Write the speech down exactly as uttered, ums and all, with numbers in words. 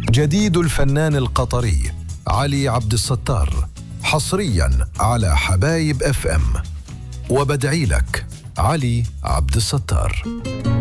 جديد الفنان القطري علي عبد الستار، حصريا على حبايب اف ام. وبدعي لك علي عبد الستار.